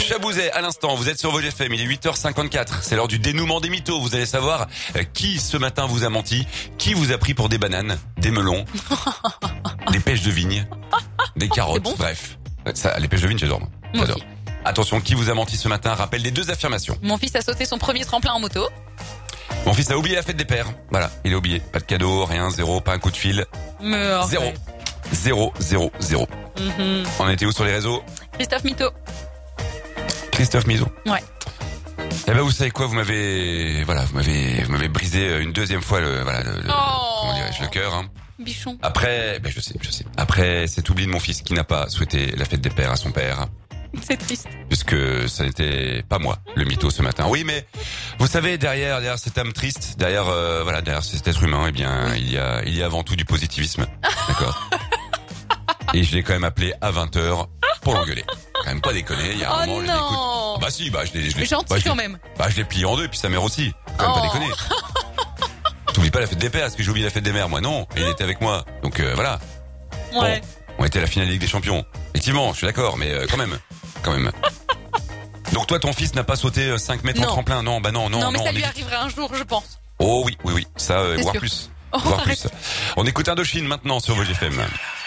Chabouzet, à l'instant, vous êtes sur Vos FM, il est 8h54. C'est l'heure du dénouement des mythos. Vous allez savoir qui ce matin vous a menti, qui vous a pris pour des bananes, des melons, des pêches de vigne, des carottes, bon. bref. Ça, les pêches de vigne, j'adore. Moi J'adore. aussi. Attention, qui vous a menti ce matin? Rappel des 2 affirmations. Mon fils a sauté son premier tremplin en moto. Mon fils a oublié la fête des pères. Voilà, il a oublié. Pas de cadeau, rien, zéro, pas un coup de fil. Mais Zéro. 0. On était où sur les réseaux? Christophe Mito. Christophe Mizo. Ouais. Eh ben vous savez quoi, vous m'avez brisé une deuxième fois comment dirais-je, le cœur. Hein. Bichon. Après, je sais. Après cet oubli de mon fils qui n'a pas souhaité la fête des pères à son père. C'est triste. Puisque ça n'était pas moi, le mytho ce matin. Oui, mais vous savez, derrière cet âme triste, derrière cet être humain, eh bien, il y a avant tout du positivisme. D'accord. Et je l'ai quand même appelé à 20h pour l'engueuler. Quand même pas déconner, il y a un moment, je l'écoute. non. Bah si, je l'ai Gentil quand même. je l'ai plié en deux, puis sa mère aussi. Quand même pas déconner. T'oublies pas la fête des pères, est-ce que j'ai oublié la fête des mères? Moi non, et il était avec moi. Donc voilà. Ouais. Bon, on était à la finale de Ligue des Champions. Effectivement, je suis d'accord, mais quand même. Donc toi, ton fils n'a pas sauté 5 mètres en Non. tremplin? Non, bah non. Non, mais ça on lui évite. arrivera un jour, je pense. Oh oui, ça, C'est voire sûr. plus. Oh, Voire arrête. plus. On écoute Indochine maintenant sur Vos FM.